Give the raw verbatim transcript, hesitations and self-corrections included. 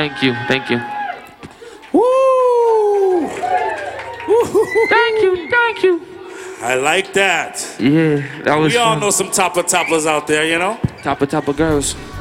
Thank you, thank you. Woo! Thank you, thank you. I like that. Yeah, that was We all fun. know some topper toppers out there, you know? Topper, topper girls.